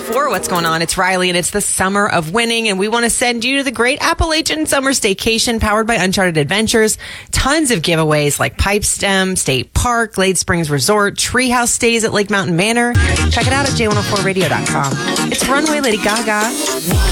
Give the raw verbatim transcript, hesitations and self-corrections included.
four, what's going on? It's Riley, and it's the summer of winning, and we want to send you to the great Appalachian Summer Staycation powered by Uncharted Adventures. Tons of giveaways like Pipestem State Park, Glade Springs Resort, treehouse stays at Lake Mountain Manor. Check it out at J one oh four radio dot com. It's Runway Lady Gaga.